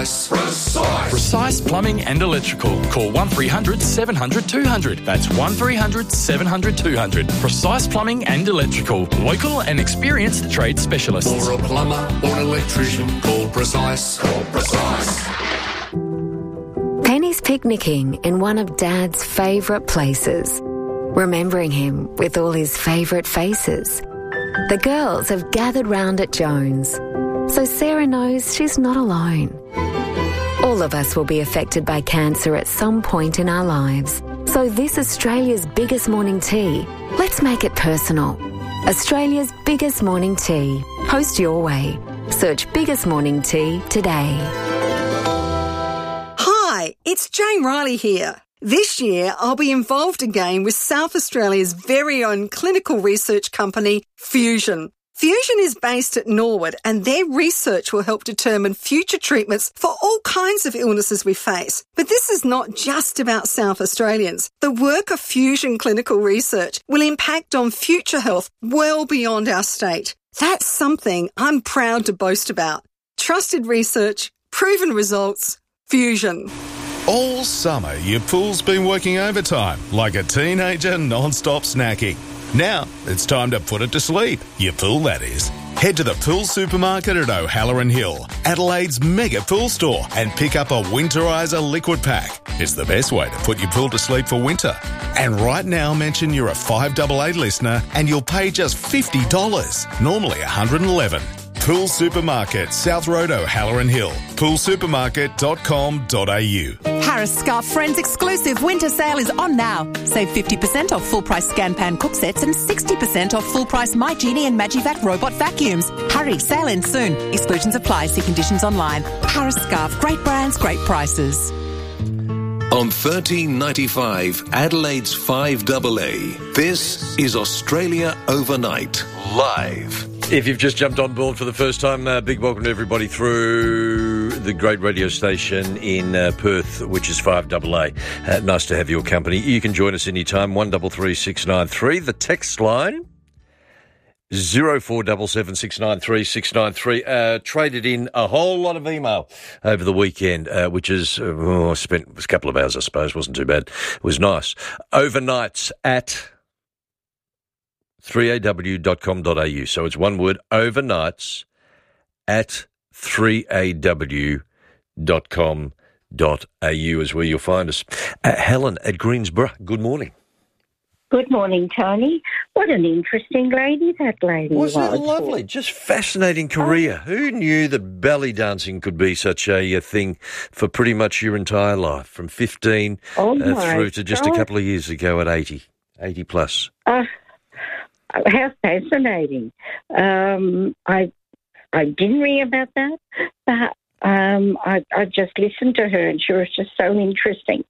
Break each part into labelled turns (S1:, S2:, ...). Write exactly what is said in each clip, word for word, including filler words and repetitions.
S1: Precise. Precise.
S2: Precise Plumbing and Electrical. Call one three hundred seven hundred two hundred. That's one three hundred seven hundred two hundred. Precise Plumbing and Electrical. Local and experienced trade specialists.
S1: For a plumber or an electrician, call Precise. Call Precise.
S3: Penny's picnicking in one of Dad's favourite places, remembering him with all his favourite faces. The girls have gathered round at Jones, so Sarah knows she's not alone. All of us will be affected by cancer at some point in our lives. So this Australia's biggest morning tea, let's make it personal. Australia's biggest morning tea. Host your way. Search Biggest Morning Tea today.
S4: Hi, it's Jane Riley here. This year, I'll be involved again with South Australia's very own clinical research company, Fusion. Fusion is based at Norwood, and their research will help determine future treatments for all kinds of illnesses we face. But this is not just about South Australians. The work of Fusion Clinical Research will impact on future health well beyond our state. That's something I'm proud to boast about. Trusted research, proven results, Fusion.
S5: All summer, your pool's been working overtime, like a teenager non-stop snacking. Now, it's time to put it to sleep. Your pool, that is. Head to the Pool Supermarket at O'Halloran Hill, Adelaide's mega pool store, and pick up a Winterizer liquid pack. It's the best way to put your pool to sleep for winter. And right now, mention you're a five eight eight listener and you'll pay just fifty dollars, normally one hundred eleven dollars. Pool Supermarket, South Road, O'Halloran Hill. pool supermarket dot com dot a u.
S6: Harris Scarf Friends exclusive winter sale is on now. Save fifty percent off full-price Scan Pan cook sets and sixty percent off full-price My Genie and Magivac robot vacuums. Hurry, sale ends soon. Exclusions apply. See conditions online. Harris Scarf. Great brands, great prices.
S7: On thirteen ninety-five, Adelaide's five A A, this is Australia Overnight, live.
S8: If you've just jumped on board for the first time, uh, big welcome to everybody through the great radio station in uh, Perth, which is five A A. Uh, nice to have your company. You can join us anytime, one three three six nine three. The text line, zero four seven seven six nine three six nine three. Uh, traded in a whole lot of email over the weekend, uh, which is, uh, oh, I spent it was a couple of hours, I suppose. Wasn't too bad. It was nice. Overnights at three a w dot com dot a u. So it's one word, overnights at three a w dot com dot a u is where you'll find us. Uh, Helen at Greensborough, good morning.
S9: Good morning, Tony. What an interesting lady that lady was.
S8: Wasn't it lovely? Just fascinating career. Oh. Who knew that belly dancing could be such a, a thing for pretty much your entire life, from fifteen
S9: oh
S8: uh, through to just
S9: God.
S8: a couple of years ago at eighty, eighty plus?
S9: Uh, how fascinating. Um, I I didn't read about that, but um, I, I just listened to her and she was just so interesting.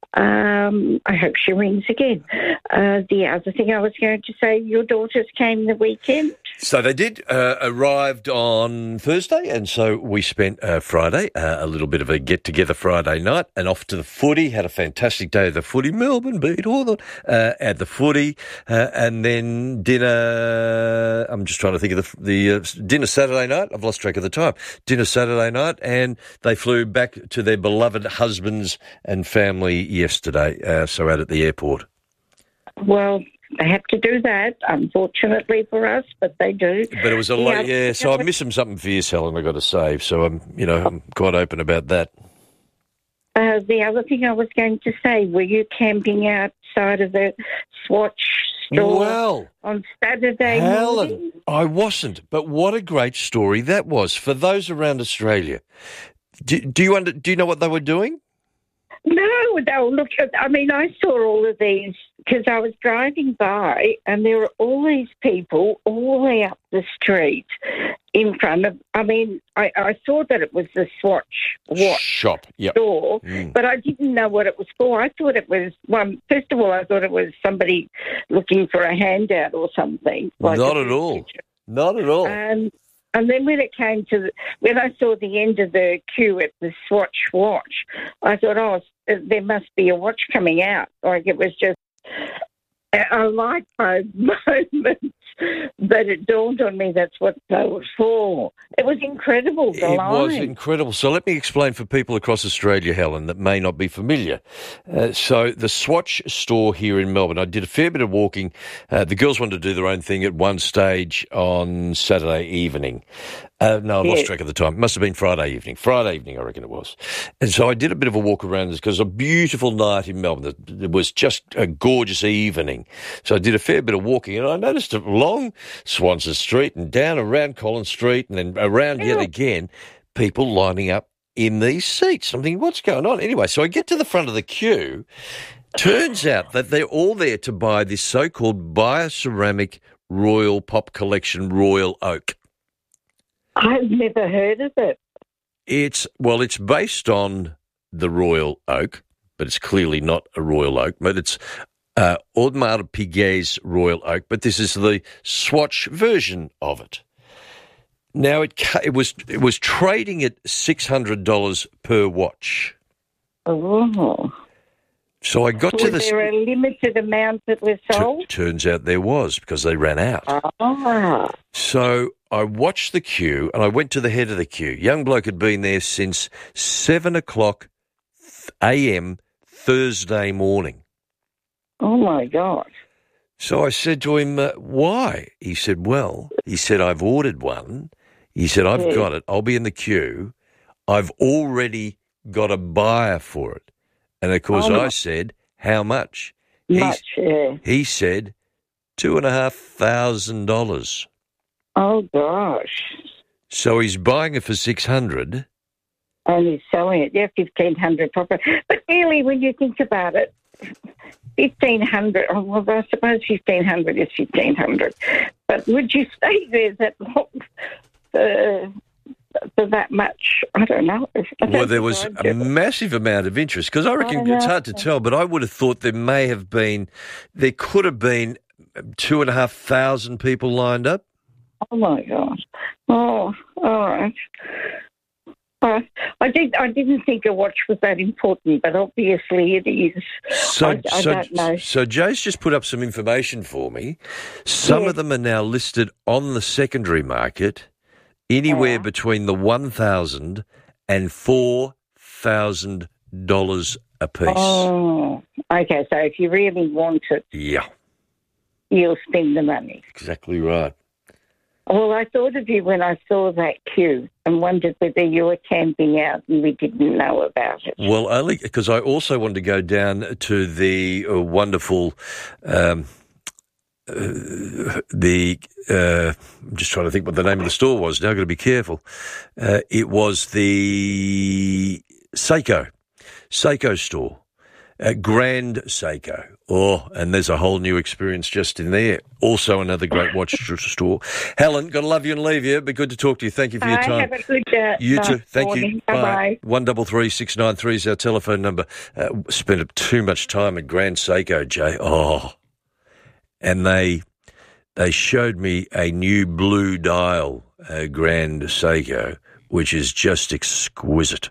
S9: Um, I hope she rings again. Uh, the other thing I was going to say, your daughters came the weekend.
S8: So they did, uh, arrived on Thursday, and so we spent uh, Friday, uh, a little bit of a get-together Friday night, and off to the footy, had a fantastic day of the footy. Melbourne beat Hawthorn uh, at the footy, uh, and then dinner, I'm just trying to think of the, the uh, dinner Saturday night, I've lost track of the time, dinner Saturday night, and they flew back to their beloved husbands and family yesterday, uh, so out at the airport.
S9: Well, they have to do that, unfortunately for us, but they do.
S8: But it was a lot, yeah, so I miss them something fierce, Helen, I've got to say. So, I'm, you know, I'm quite open about that.
S9: Uh, the other thing I was going to say, were you camping outside of the Swatch store
S8: well,
S9: on Saturday
S8: Helen,
S9: morning?
S8: I wasn't, but what a great story that was. For those around Australia, do, do, you, under, do you know what they were doing?
S9: No, no, look, I mean, I saw all of these because I was driving by and there were all these people all the way up the street in front of, I mean, I, I saw that it was the Swatch watch
S8: shop yep.
S9: store,
S8: mm.
S9: but I didn't know what it was for. I thought it was, one. first of all, I thought it was somebody looking for a handout or something. Like
S8: Not at all.
S9: Picture.
S8: Not at all.
S9: Um, And then when it came to, the, when I saw the end of the queue at the Swatch watch, I thought, oh, there must be a watch coming out. Like it was just a light bulb moment. but it dawned on me that's what they were for. It was incredible, the
S8: It
S9: line.
S8: was incredible. So let me explain for people across Australia, Helen, that may not be familiar. Uh, so the Swatch store here in Melbourne, I did a fair bit of walking. Uh, the girls wanted to do their own thing at one stage on Saturday evening. Uh, no, I lost
S9: Yes.
S8: track of the time. It must have been Friday evening. Friday evening, I reckon it was. And so I did a bit of a walk around because it was a beautiful night in Melbourne. It was just a gorgeous evening. So I did a fair bit of walking, and I noticed along Swansea Street and down around Collins Street and then around yet again, people lining up in these seats. I'm thinking, what's going on? Anyway, so I get to the front of the queue. Turns out that they're all there to buy this so-called Bioceramic Royal Pop Collection Royal Oak.
S9: I've never heard of it.
S8: It's, well, it's based on the Royal Oak, but it's clearly not a Royal Oak, but it's uh, Audemars Piguet's Royal Oak, but this is the Swatch version of it. Now, it ca- it was it was trading at six hundred dollars per watch.
S9: Oh.
S8: So I got
S9: Was
S8: to the...
S9: there a limited amount that was sold?
S8: T- turns out there was, because they ran out.
S9: Ah.
S8: So I watched the queue, and I went to the head of the queue. Young bloke had been there since seven o'clock a.m. Thursday morning.
S9: Oh, my God.
S8: So I said to him, uh, why? He said, well, he said, I've ordered one. He said, I've
S9: Yeah.
S8: got it. I'll be in the queue. I've already got a buyer for it. And, of course,
S9: Oh,
S8: I said, how much?
S9: Much,
S8: He's-
S9: yeah.
S8: He said, two and a half thousand dollars.
S9: Oh, gosh.
S8: So he's buying it for six hundred.
S9: And he's selling it, yeah, fifteen hundred proper. But really, when you think about it, fifteen hundred, oh, well, I suppose fifteen hundred is fifteen hundred. But would you stay there that long for, for that much? I don't know. I don't
S8: Well, there was
S9: think
S8: a
S9: I'd do it.
S8: massive amount of interest because I reckon
S9: I
S8: it's
S9: know.
S8: hard to tell, but I would have thought there may have been, there could have been two and a half thousand people lined up.
S9: Oh, my God. Oh, all right. Uh, I did. I didn't think a watch was that important, but obviously it is.
S8: So,
S9: I, I
S8: so,
S9: don't know.
S8: so Joe's just put up some information for me. Some
S9: Yes.
S8: of them are now listed on the secondary market anywhere
S9: Yeah.
S8: between the one thousand dollars and four thousand dollars a piece.
S9: Oh, okay. So if you really want it,
S8: Yeah,
S9: you'll spend the money.
S8: exactly right.
S9: Well, I thought of you when I saw that queue and wondered whether you were camping out and we didn't know about it.
S8: Well, only because I also wanted to go down to the uh, wonderful, um, uh, the, uh, I'm just trying to think what the name of the store was. Now I've got to be careful. Uh, it was the Seiko, Seiko store, uh, Grand Seiko. Oh, and there's a whole new experience just in there. Also another great watch store. Helen, got to love you and leave you. Be good to talk to you. Thank you for your
S9: Bye,
S8: time.
S9: have a good uh,
S8: You
S9: nice
S8: too. Thank
S9: morning.
S8: you.
S9: Bye-bye.
S8: One double three six nine three is our telephone number. Uh, spent too much time at Grand Seiko, Jay. Oh, and they they showed me a new blue dial, uh, Grand Seiko, which is just exquisite.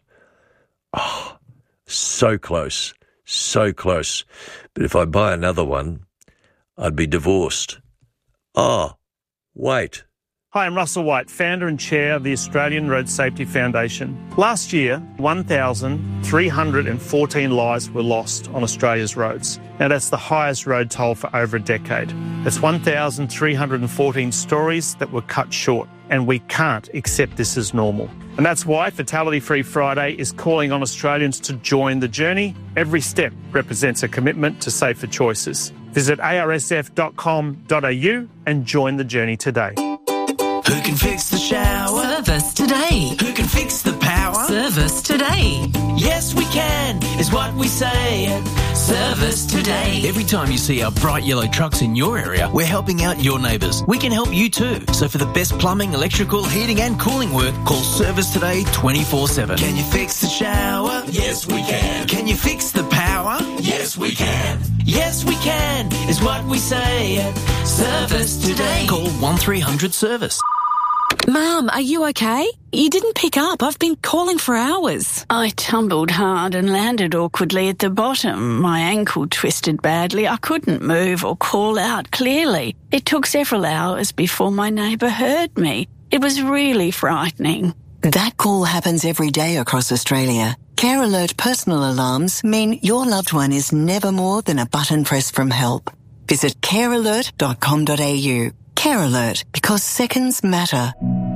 S8: Oh, so close, so close. But if I buy another one, I'd be divorced. Oh, wait.
S10: Hi, I'm Russell White, founder and chair of the Australian Road Safety Foundation. Last year, one thousand three hundred fourteen lives were lost on Australia's roads. Now, that's the highest road toll for over a decade. That's one thousand three hundred fourteen stories that were cut short, and we can't accept this as normal. And that's why Fatality Free Friday is calling on Australians to join the journey. Every step represents a commitment to safer choices. Visit a r s f dot com dot a u and join the journey today.
S11: Who can fix the shower?
S12: Service today.
S11: Who can fix the power?
S12: Service today.
S11: Yes, we can, is what we say at Service Today.
S12: Every time you see our bright yellow trucks in your area, we're helping out your neighbours. We can help you too. So for the best plumbing, electrical, heating and cooling work, call Service Today twenty-four seven.
S11: Can you fix the shower? Yes, we can. Can you fix the power? Yes, we can. Yes, we can, is what we say at Service Today.
S12: Call one three hundred service.
S13: Mum, are you okay? You didn't pick up. I've been calling for hours.
S14: I tumbled hard and landed awkwardly at the bottom. My ankle twisted badly. I couldn't move or call out clearly. It took several hours before my neighbour heard me. It was really frightening.
S15: That call happens every day across Australia. Care Alert personal alarms mean your loved one is never more than a button press from help. Visit care alert dot com dot a u. Care Alert, because seconds matter.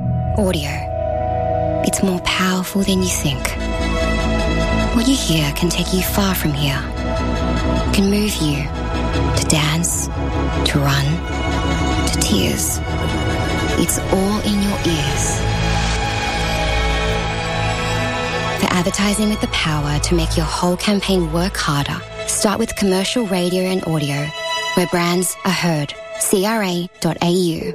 S16: Audio. It's more powerful than you think. What you hear can take you far from here. It can move you to dance, to run, to tears. It's all in your ears. For advertising with the power to make your whole campaign work harder, start with commercial radio and audio, where brands are heard. C R A dot A U.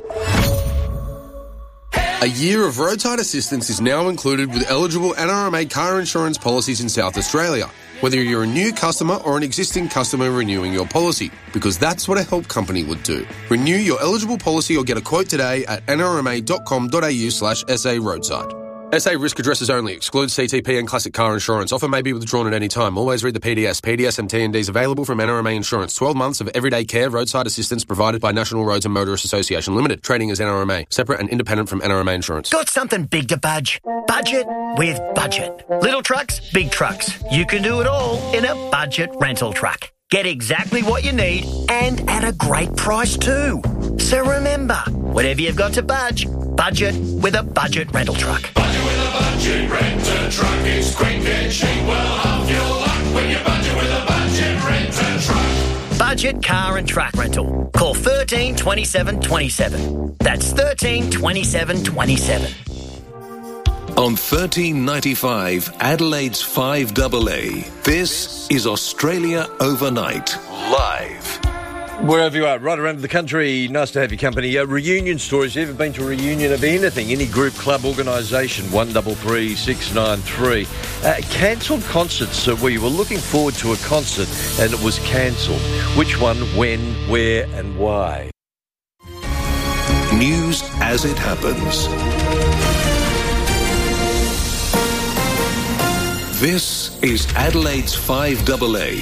S17: A year of roadside assistance is now included with eligible N R M A car insurance policies in South Australia, whether you're a new customer or an existing customer renewing your policy, because that's what a help company would do. Renew your eligible policy or get a quote today at n r m a dot com dot a u slash s a roadside. S A risk addresses only. Excludes C T P and classic car insurance. Offer may be withdrawn at any time. Always read the P D S. P D S and T N Ds available from N R M A Insurance. twelve months of everyday care, roadside assistance provided by National Roads and Motorists Association Limited. Trading as N R M A. Separate and independent from N R M A Insurance.
S18: Got something big to budge? Budget with Budget. Little trucks, big trucks. You can do it all in a Budget rental truck. Get exactly what you need and at a great price too. So remember, whatever you've got to budge, budget with a Budget rental truck.
S1: Budget with a Budget renter truck. It's quick and cheap. Well, half your luck when you budget with a Budget renter truck.
S18: Budget car and truck rental. Call thirteen twenty-seven twenty-seven. That's thirteen twenty-seven twenty-seven.
S7: On thirteen ninety-five, Adelaide's five double A, this is Australia Overnight, live.
S8: Wherever you are, right around the country, nice to have your company. Uh, reunion stories. You ever been to a reunion of anything, any group, club, organisation? one three three, six nine three. Uh, cancelled concerts uh, where you were looking forward to a concert and it was cancelled. Which one, when, where and why?
S7: News as it happens. This is Adelaide's five double A.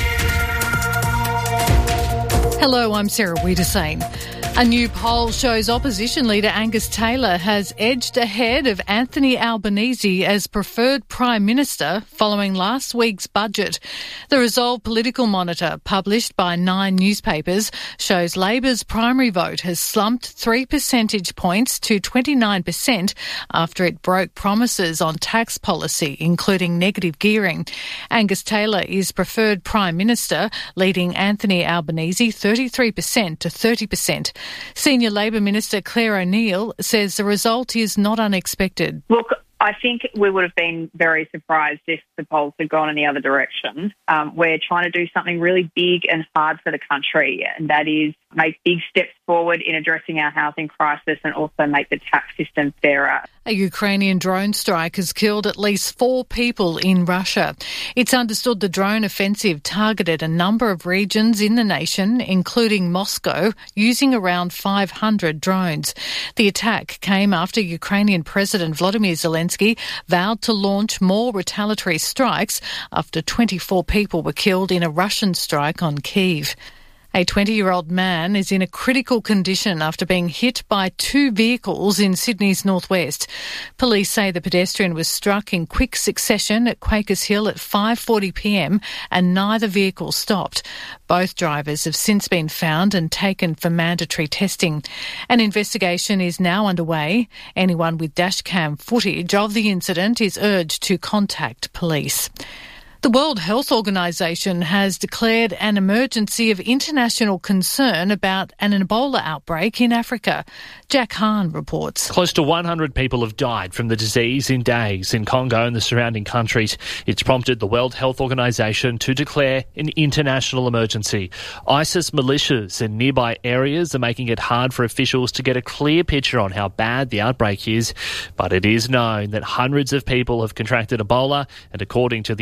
S19: Hello, I'm Sarah Wiedersane. A new poll shows opposition leader Angus Taylor has edged ahead of Anthony Albanese as preferred Prime Minister following last week's budget. The Resolve Political Monitor, published by nine newspapers, shows Labor's primary vote has slumped three percentage points to twenty-nine percent after it broke promises on tax policy, including negative gearing. Angus Taylor is preferred Prime Minister, leading Anthony Albanese thirty-three percent to thirty percent. Senior Labor Minister Claire O'Neill says the result is not unexpected.
S20: Look, I think we would have been very surprised if the polls had gone in the other direction. Um, we're trying to do something really big and hard for the country, and that is make big steps forward in addressing our housing crisis and also make the tax system fairer.
S19: A Ukrainian drone strike has killed at least four people in Russia. It's understood the drone offensive targeted a number of regions in the nation, including Moscow, using around five hundred drones. The attack came after Ukrainian President Volodymyr Zelensky vowed to launch more retaliatory strikes after twenty-four people were killed in a Russian strike on Kyiv. A twenty-year-old man is in a critical condition after being hit by two vehicles in Sydney's northwest. Police say the pedestrian was struck in quick succession at Quakers Hill at five forty p m and neither vehicle stopped. Both drivers have since been found and taken for mandatory testing. An investigation is now underway. Anyone with dashcam footage of the incident is urged to contact police. The World Health Organization has declared an emergency of international concern about an Ebola outbreak in Africa. Jack Hahn reports.
S21: Close to one hundred people have died from the disease in days in Congo and the surrounding countries. It's prompted the World Health Organization to declare an international emergency. ISIS militias in nearby areas are making it hard for officials to get a clear picture on how bad the outbreak is. But it is known that hundreds of people have contracted Ebola, and according to the African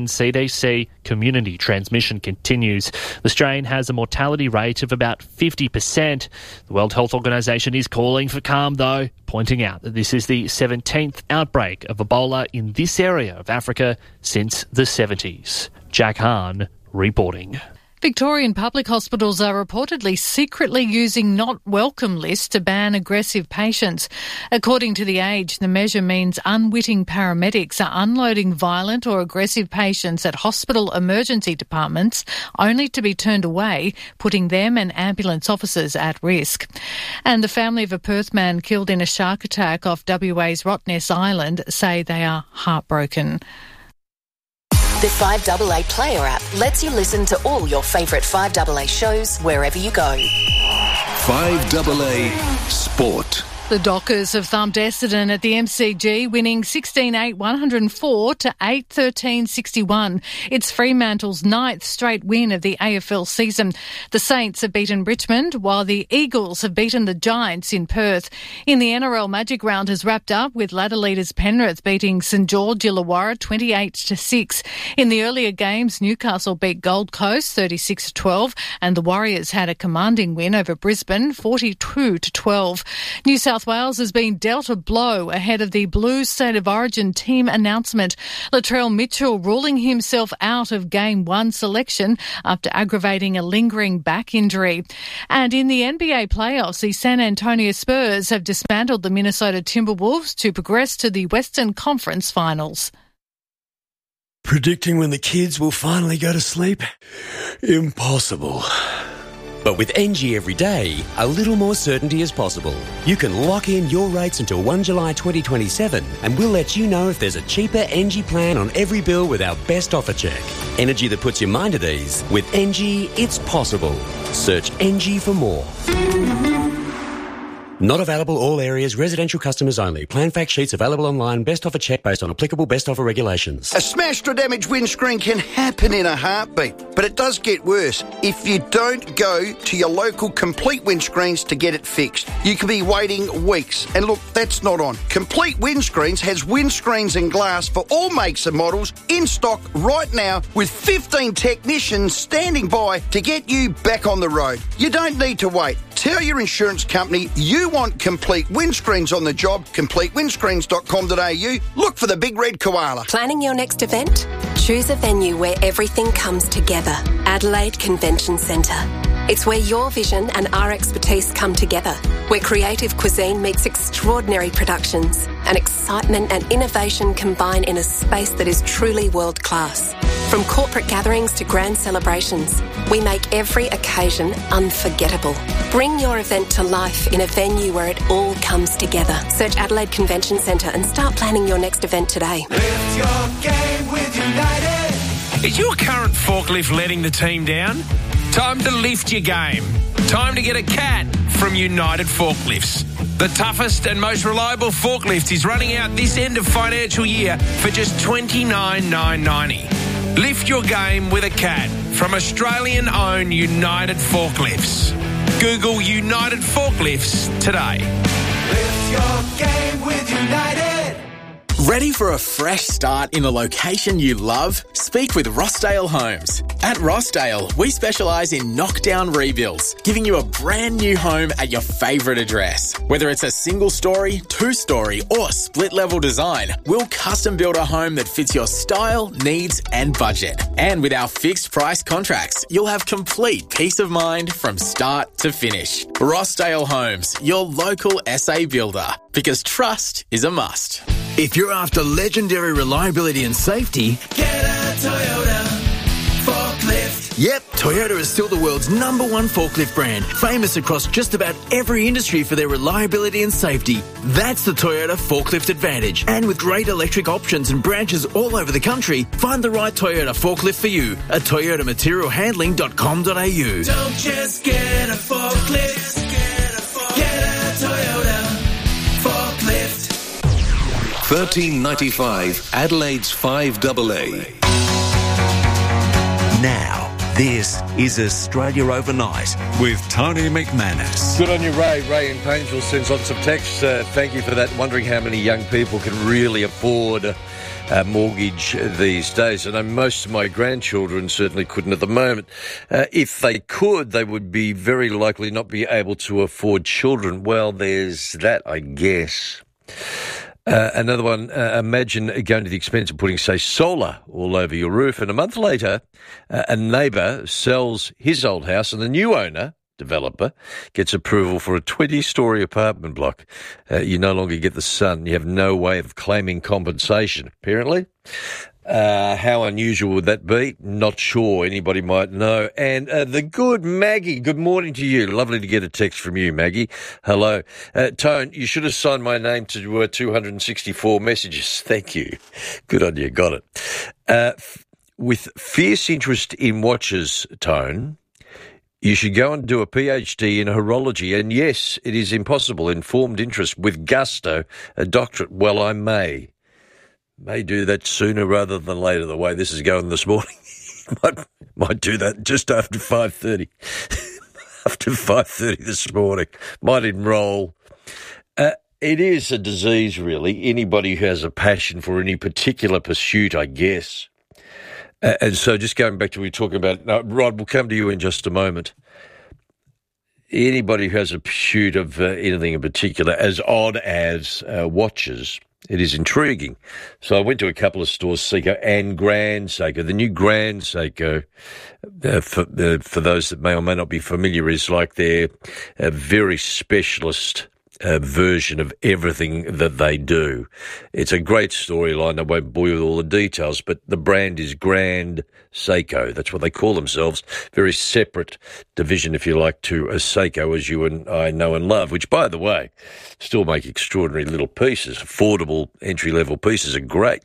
S21: and C D C community transmission continues. The strain has a mortality rate of about fifty percent. The World Health Organization is calling for calm, though, pointing out that this is the seventeenth outbreak of Ebola in this area of Africa since the seventies. Jack Hahn reporting.
S19: Victorian public hospitals are reportedly secretly using not welcome lists to ban aggressive patients. According to The Age, the measure means unwitting paramedics are unloading violent or aggressive patients at hospital emergency departments only to be turned away, putting them and ambulance officers at risk. And the family of a Perth man killed in a shark attack off W A's Rottnest Island say they are heartbroken.
S2: The five A A Player app lets you listen to all your favourite five A A shows wherever you go.
S7: five A A Sport.
S19: The Dockers have thumped Essendon at the M C G, winning sixteen eight one oh four to eight thirteen sixty-one. It's Fremantle's ninth straight win of the A F L season. The Saints have beaten Richmond, while the Eagles have beaten the Giants in Perth. In the N R L Magic Round has wrapped up with ladder leaders Penrith beating St George Illawarra twenty-eight to six. In the earlier games, Newcastle beat Gold Coast thirty-six to twelve, and the Warriors had a commanding win over Brisbane forty-two to twelve. New South South Wales has been dealt a blow ahead of the Blues State of Origin team announcement. Latrell Mitchell ruling himself out of Game one selection after aggravating a lingering back injury. And in the N B A playoffs, the San Antonio Spurs have dismantled the Minnesota Timberwolves to progress to the Western Conference Finals.
S22: Predicting when the kids will finally go to sleep? Impossible. But with N G Everyday, a little more certainty is possible. You can lock in your rates until the first of July twenty twenty-seven, and we'll let you know if there's a cheaper N G plan on every bill with our best offer check. Energy that puts your mind at ease. With N G, it's possible. Search N G for more. Not available all areas, residential customers only. Plan fact sheets available online. Best offer check based on applicable best offer regulations.
S23: A smashed or damaged windscreen can happen in a heartbeat, but it does get worse if you don't go to your local Complete Windscreens to get it fixed. You could be waiting weeks. And look, that's not on. Complete Windscreens has windscreens and glass for all makes and models in stock right now with fifteen technicians standing by to get you back on the road. You don't need to wait. Tell your insurance company you want Complete Windscreens on the job. complete windscreens dot com dot a u. Look for the big red koala.
S2: Planning your next event? Choose a venue where everything comes together. Adelaide Convention Centre. It's where your vision and our expertise come together, where creative cuisine meets extraordinary productions, and excitement and innovation combine in a space that is truly world-class. From corporate gatherings to grand celebrations, we make every occasion unforgettable. Bring your event to life in a venue where it all comes together. Search Adelaide Convention Centre and start planning your next event today.
S11: Lift your game with United. Is your current forklift letting the team down? Time to lift your game. Time to get a cat from United Forklifts. The toughest and most reliable forklift is running out this end of financial year for just twenty-nine thousand nine hundred ninety dollars. Lift your game with a cat from Australian-owned United Forklifts. Google United Forklifts today.
S24: Lift your game with United. Ready for a fresh start in the location you love? Speak with Rossdale Homes. At Rossdale, we specialise in knockdown rebuilds, giving you a brand new home at your favourite address. Whether it's a single story, two story or split level design, we'll custom build a home that fits your style, needs and budget. And with our fixed price contracts, you'll have complete peace of mind from start to finish. Rossdale Homes, your local S A builder, because trust is a must.
S12: If you're after legendary reliability and safety,
S11: get a Toyota forklift.
S12: Yep, Toyota is still the world's number one forklift brand, famous across just about every industry for their reliability and safety. That's the Toyota Forklift Advantage. And with great electric options and branches all over the country, find the right Toyota forklift for you at toyota material handling dot com dot a u.
S11: Don't just get a forklift, get a, forklift. Get a Toyota forklift.
S7: thirteen ninety-five Adelaide's five A A.
S25: Now, this is Australia Overnight with Tony McManus.
S8: Good on you, Ray. Ray in Painesville sends on some texts. Uh, thank you for that. Wondering how many young people can really afford uh, mortgage these days. I know most of my grandchildren certainly couldn't at the moment. Uh, if they could, they would be very likely not be able to afford children. Well, there's that, I guess. Uh, another one, uh, imagine going to the expense of putting, say, solar all over your roof, and a month later, uh, a neighbour sells his old house and the new owner, developer, gets approval for a twenty-storey apartment block. Uh, you no longer get the sun. You have no way of claiming compensation, apparently. Uh, how unusual would that be? Not sure. Anybody might know. And uh, the good Maggie, good morning to you. Lovely to get a text from you, Maggie. Hello. Uh, Tone, you should have signed my name to uh, two hundred sixty-four messages. Thank you. Good on you. Got it. Uh, f- with fierce interest in watches, Tone, you should go and do a PhD in horology. And yes, it is impossible. Informed interest with gusto, a doctorate. Well, I may. May do that sooner rather than later, the way this is going this morning. might, might do that just after five thirty. After five thirty this morning. Might enrol. Uh, it is a disease, really. Anybody who has a passion for any particular pursuit, I guess. Uh, and so just going back to what we were talking about, no, Rod, we'll come to you in just a moment. Anybody who has a pursuit of uh, anything in particular, as odd as uh, watches, it is intriguing. So I went to a couple of stores, Seiko and Grand Seiko. The new Grand Seiko, uh, for, uh, for those that may or may not be familiar, is like their uh, very specialist uh, version of everything that they do. It's a great storyline. I won't bore you with all the details, but the brand is Grand Seiko. That's what they call themselves. Very separate division, if you like, to a Seiko, as you and I know and love, which, by the way, still make extraordinary little pieces. Affordable entry-level pieces are great.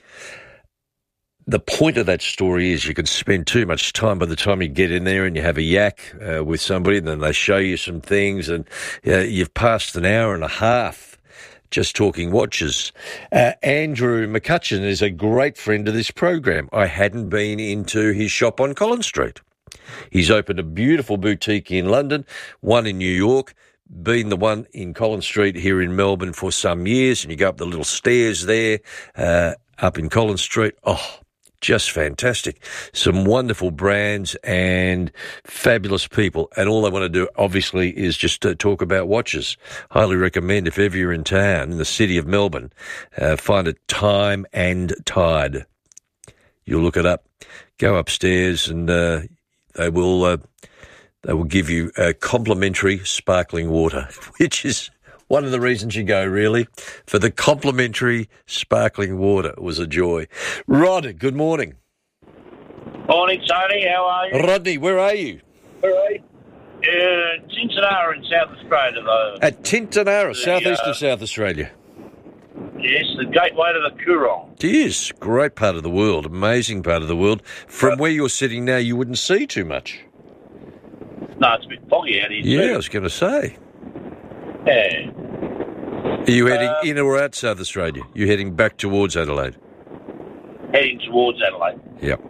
S8: The point of that story is you can spend too much time by the time you get in there and you have a yak uh, with somebody, and then they show you some things, and uh, you've passed an hour and a half just talking watches. Uh, Andrew McCutcheon is a great friend of this program. I hadn't been into his shop on Collins Street. He's opened a beautiful boutique in London, one in New York, been the one in Collins Street here in Melbourne for some years, and you go up the little stairs there, uh, up in Collins Street. Oh, just fantastic. Some wonderful brands and fabulous people. And all I want to do, obviously, is just to talk about watches. Highly recommend, if ever you're in town, in the city of Melbourne, uh, find it Time and Tide. You'll look it up. Go upstairs and uh, they will uh, they will give you uh, complimentary sparkling water, which is one of the reasons you go, really, for the complimentary sparkling water. It was a joy. Rod, good morning.
S3: Morning, Tony. How are you?
S8: Rodney, where are you?
S3: Where are you? Uh, Tintinara in South Australia, though.
S8: At Tintinara,
S3: the,
S8: southeast
S3: uh,
S8: of South Australia.
S3: Yes, the gateway to the Coorong.
S8: It is. Great part of the world. Amazing part of the world. From uh, where you're sitting now, you wouldn't see too much.
S3: No, it's a bit foggy out here,
S8: Yeah,
S3: too.
S8: I was going to say.
S3: Yeah.
S8: Are you heading
S3: uh,
S8: in or out South Australia? You're heading back towards Adelaide?
S3: Heading towards Adelaide.
S8: Yep.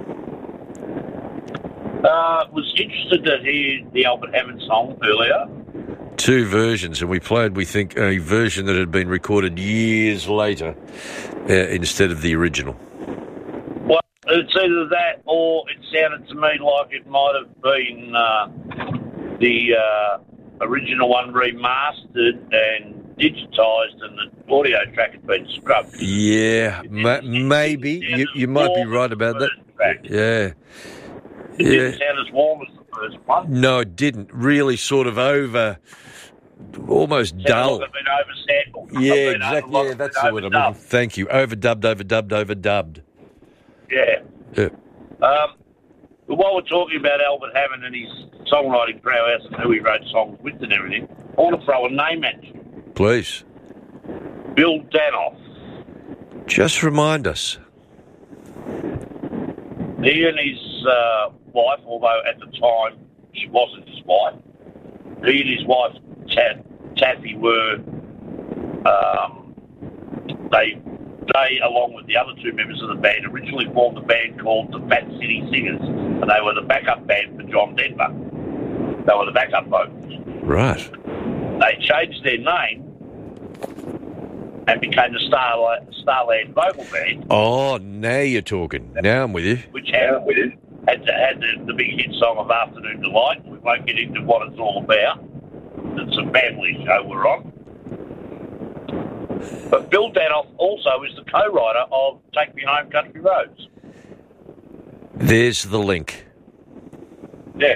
S3: Uh, was interested to hear the Albert Hammond song earlier.
S8: Two versions, and we played, we think, a version that had been recorded years later uh, instead of the original.
S3: Well, it's either that or it sounded to me like it might have been uh, the uh, original one remastered and digitised, and the audio track had been scrubbed.
S8: Yeah, ma- maybe. You, you might be right about that. Yeah.
S3: It
S8: yeah.
S3: didn't sound as warm as the first one.
S8: No, it didn't. Really sort of over, almost
S3: Sounded
S8: dull.
S3: like they'd been oversampled.
S8: Yeah,
S3: I've been
S8: exactly.
S3: over-
S8: Yeah, that's
S3: been
S8: the word I'm looking.
S3: overdubbed.
S8: Thank you. Overdubbed, overdubbed, overdubbed.
S3: Yeah.
S8: Yeah.
S3: Um, but while we're talking about Albert Hammond and his songwriting prowess and who he wrote songs with and everything, I want to throw a name at you.
S8: Please.
S3: Bill Danoff.
S8: Just remind us.
S3: He and his uh, wife, although at the time she wasn't his wife, he and his wife, Tat, Taffy, were, um, they, they, along with the other two members of the band, originally formed a band called the Fat City Singers, and they were the backup band for John Denver. They were the backup vocals.
S8: Right.
S3: They changed their name and became the Starlight, Starland Vocal Band,
S8: Oh, now you're talking. Now I'm with you.
S3: which had, had, had the, the big hit song of Afternoon Delight. We won't get into what it's all about. It's a family show we're on. But Bill Danoff also is the co-writer of Take Me Home Country Roads.
S8: There's the link.
S3: Yeah.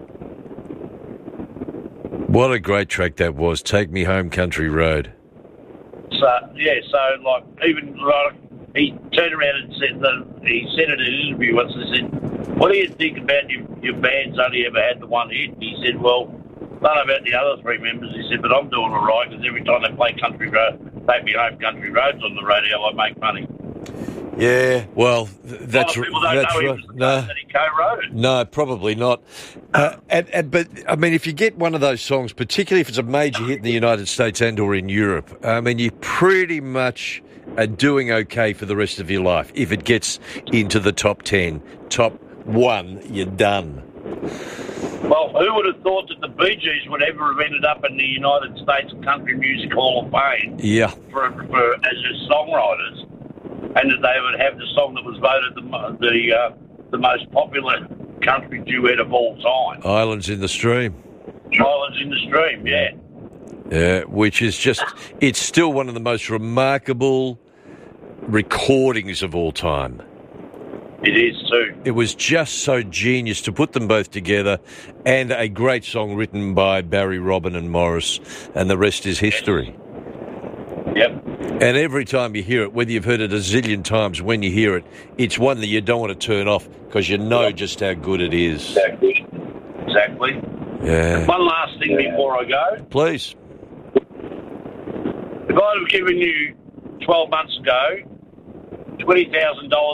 S8: What a great track that was. Take Me Home Country Road.
S3: So, yeah, so, like, even, like, he turned around and said, that he said in an interview once, he said, what do you think about your, your band's only ever had the one hit? And he said, well, don't know about the other three members. He said, but I'm doing all right because every time they play Country Road, Take Me Home Country Roads on the radio, I make money.
S8: Yeah, well, th- that's
S3: A lot of people don't
S8: that's
S3: know he
S8: right.
S3: was the
S8: No,
S3: person that he co-wrote it.
S8: no, probably not. Uh, and, and, but I mean, if you get one of those songs, particularly if it's a major hit in the United States and or in Europe, I mean, you pretty much are doing okay for the rest of your life. If it gets into the top ten, top one, you're done.
S3: Well, who would have thought that the Bee Gees would ever have ended up in the United States Country Music Hall of Fame
S8: Yeah.
S3: for, for as just songwriters, and that they would have the song that was voted the mo- the uh, the most popular country duet of all time,
S8: Islands in the Stream.
S3: Islands in the Stream, yeah.
S8: Yeah, which is just, it's still one of the most remarkable recordings of all time.
S3: It is too.
S8: It was just so genius to put them both together, and a great song written by Barry, Robin and Morris, and the rest is history.
S3: Yep.
S8: And every time you hear it, whether you've heard it a zillion times, when you hear it, it's one that you don't want to turn off because you know yep. just how good it is.
S3: Exactly. Exactly.
S8: Yeah.
S3: One last thing yeah. before I go.
S8: Please.
S3: If I'd have given you twelve months ago twenty thousand dollars